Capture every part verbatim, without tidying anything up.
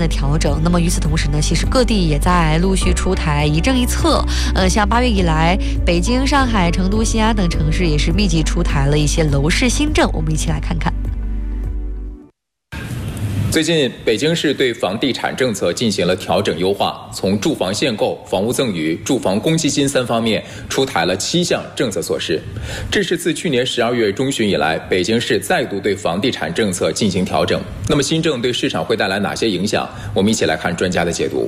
的调整。那么与此同时呢，其实各地也在陆续出台一政一策。呃，像八月以来，北京、上海、成都、西安等城市也是密集出台了一些楼市新政，我们一起来看看。 最近，北京市对房地产政策进行了调整优化，从住房限购、房屋赠与、住房公积金三方面出台了七项政策措施。这是自去年十二月中旬以来，北京市再度对房地产政策进行调整。那么新政对市场会带来哪些影响？我们一起来看专家的解读。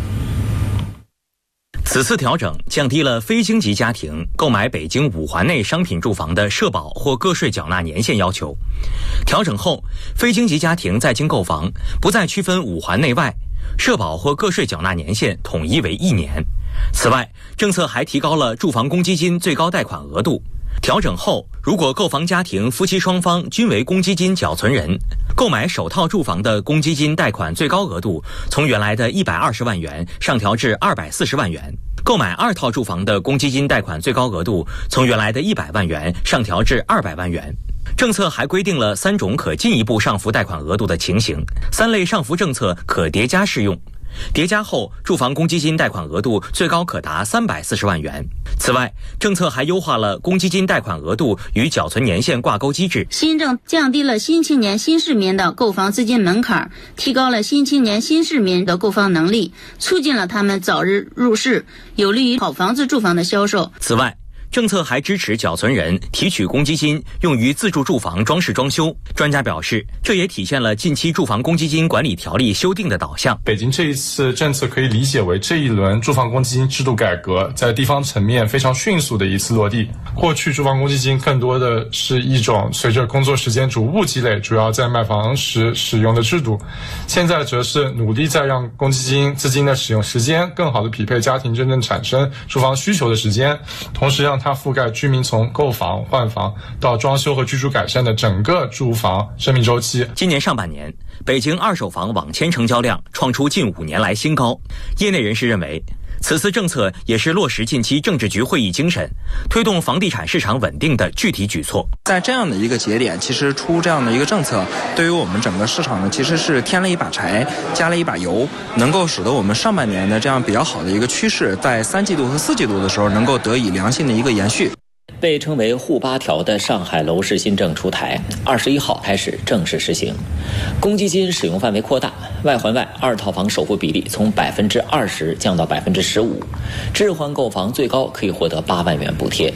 此次调整降低了非京籍家庭购买北京五环内商品住房的社保或个税缴纳年限要求。调整后，非京籍家庭在京购房不再区分五环内外，社保或个税缴纳年限统一为一年。此外，政策还提高了住房公积金最高贷款额度。调整后，如果购房家庭夫妻双方均为公积金缴存人，购买首套住房的公积金贷款最高额度从原来的一百二十万元上调至二百四十万元，购买二套住房的公积金贷款最高额度从原来的一百万元上调至二百万元。政策还规定了三种可进一步上浮贷款额度的情形，三类上浮政策可叠加适用。叠加后，住房公积金贷款额度最高可达三百四十万元。此外，政策还优化了公积金贷款额度与缴存年限挂钩机制。 新政降低了新青年新市民的购房资金门槛，提高了新青年新市民的购房能力，促进了他们早日入市，有利于好房子住房的销售。 此外，政策还支持缴存人提取公积金用于自住住房装饰装修。专家表示，这也体现了近期住房公积金管理条例修订的导向。 北京这一次政策可以理解为这一轮住房公积金制度改革在地方层面非常迅速的一次落地。过去住房公积金更多的是一种随着工作时间逐步积累，主要在买房时使用的制度，现在则是努力在让公积金资金的使用时间更好的匹配家庭真正产生住房需求的时间，同时让它覆盖居民从购房、换房到装修和居住改善的整个住房生命周期。 今年上半年，北京二手房网签成交量创出近五年来新高。业内人士认为，此次政策也是落实近期政治局会议精神，推动房地产市场稳定的具体举措。 在这样的一个节点，其实出这样的一个政策，对于我们整个市场呢，其实是添了一把柴，加了一把油，能够使得我们上半年的这样比较好的一个趋势，在三季度和四季度的时候能够得以良性的一个延续。 被称为沪八条的上海楼市新政出台，二十一号开始正式实行。公积金使用范围扩大，外环外二套房首付比例从百分之二十降到百分之十五，置换购房最高可以获得八万元补贴。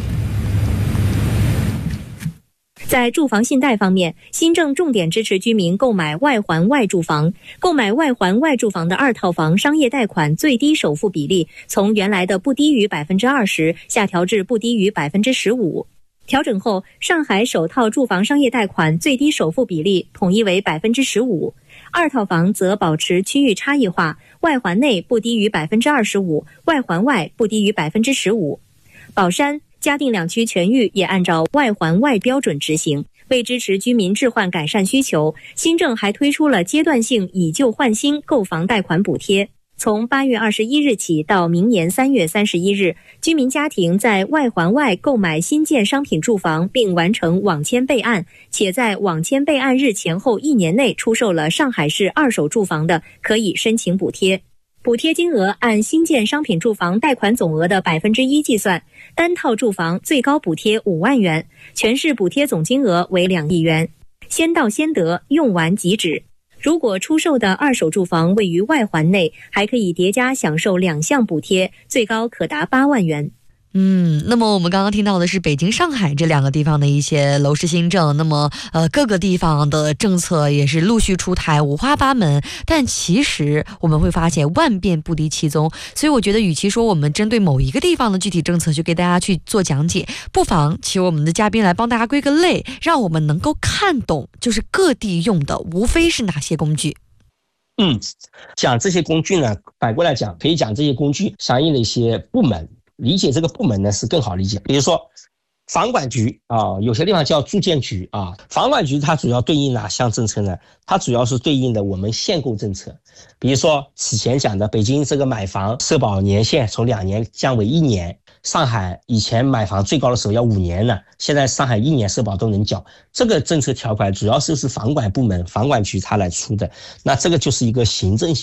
在住房信贷方面，新政重点支持居民购买外环外住房。购买外环外住房的二套房商业贷款最低首付比例从原来的不低于百分之二十下调至不低于百分之十五。调整后，上海首套住房商业贷款最低首付比例统一为百分之十五，二套房则保持区域差异化，外环内不低于百分之二十五，外环外不低于百分之十五。宝山、嘉定两区全域也按照外环外标准执行。为支持居民置换改善需求，新政还推出了阶段性以旧换新购房贷款补贴。从八月二十一日起到明年三月三十一日，居民家庭在外环外购买新建商品住房并完成网签备案，且在网签备案日前后一年内出售了上海市二手住房的，可以申请补贴。补贴金额按新建商品住房贷款总额的百分之一计算，单套住房最高补贴五万元，全市补贴总金额为两亿元。先到先得，用完即止。如果出售的二手住房位于外环内，还可以叠加享受两项补贴，最高可达八万元。 嗯，那么我们刚刚听到的是北京、上海这两个地方的一些楼市新政，那么呃各个地方的政策也是陆续出台，五花八门，但其实我们会发现万变不离其宗，所以我觉得与其说我们针对某一个地方的具体政策去给大家去做讲解，不妨请我们的嘉宾来帮大家归个类，让我们能够看懂就是各地用的无非是哪些工具。 嗯，讲这些工具呢，反过来讲可以讲这些工具相应的一些部门，理解这个部门呢是更好理解。比如说房管局啊，有些地方叫住建局啊。房管局它主要对应哪项政策呢？它主要是对应的我们限购政策。比如说此前讲的北京这个买房社保年限从两年降为一年，上海以前买房最高的时候要五年呢，现在上海一年社保都能缴。这个政策条款主要是是房管部门房管局它来出的，那这个就是一个行政